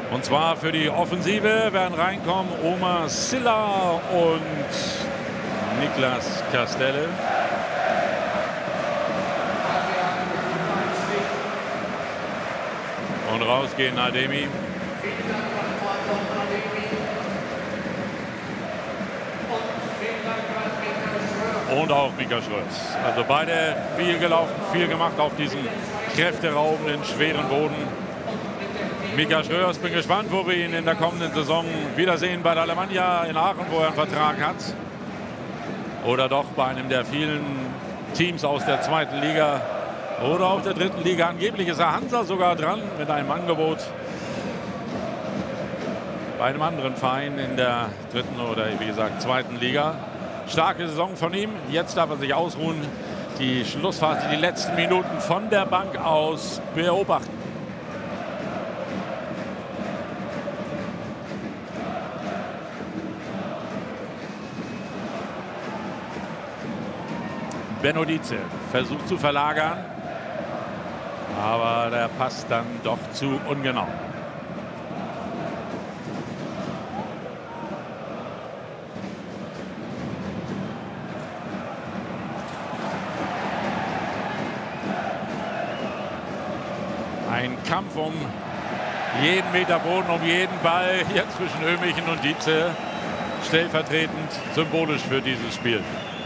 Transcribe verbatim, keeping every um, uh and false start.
Und zwar für die Offensive werden reinkommen Omar Sylla und Niklas Castelle. Und rausgehen Ademi. Und auch Mika Schröers. Also beide viel gelaufen, viel gemacht auf diesem kräfteraubenden, schweren Boden. Mika Schröers, bin gespannt, wo wir ihn in der kommenden Saison wiedersehen. Bei der Alemannia in Aachen, wo er einen Vertrag hat. Oder doch bei einem der vielen Teams aus der zweiten Liga. Oder auch der dritten Liga. Angeblich ist er Hansa sogar dran mit einem Angebot bei einem anderen Verein in der dritten oder wie gesagt zweiten Liga. Starke Saison von ihm. Jetzt darf er sich ausruhen. Die Schlussphase, die letzten Minuten von der Bank aus beobachten. Benno Dietze versucht zu verlagern, aber der passt dann doch zu ungenau. Ein Kampf um jeden Meter Boden, um jeden Ball hier zwischen Ömichen und Dietze. Stellvertretend symbolisch für dieses Spiel.